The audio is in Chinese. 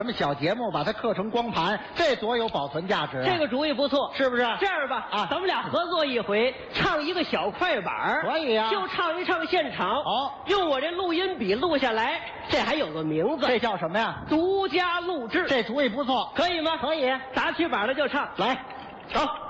咱们小节目把它刻成光盘，这多有保存价值啊！ 这个主意不错， 是不是？ 这样吧， 啊， 咱们俩合作一回，唱一个小快板， 可以啊， 就唱一唱现场。 哦， 用我这录音笔录下来，这还有个名字， 这叫什么呀？ 独家录制。 这主意不错， 可以吗？ 可以， 打起板来就唱， 来， 走。